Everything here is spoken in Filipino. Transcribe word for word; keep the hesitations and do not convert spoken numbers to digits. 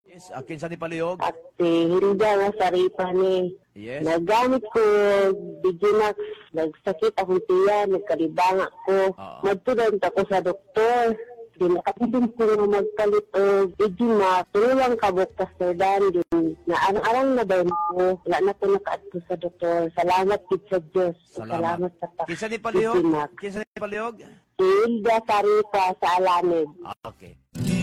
Yes, akin sa ni palihog. At si Hilda nga saripa ni. Yes. Nagamit ko Digimax, nagsakit akong tiyan, nagkalibanga ko. Oo. Magtudant ako sa doktor. Di nakatibin ko nga magpalit o Digimax. Tulang kabok Pastor Dan. Na arang-arang na daw ko. Wala na ko nakaadto sa doktor. Salamat kid sa Diyos. Salamat. Salamat sa pa. Kinsa ni palihog? Digimax. Kinsa ni palihog? Si Hilda saripa sa Alamid. Ah, okay.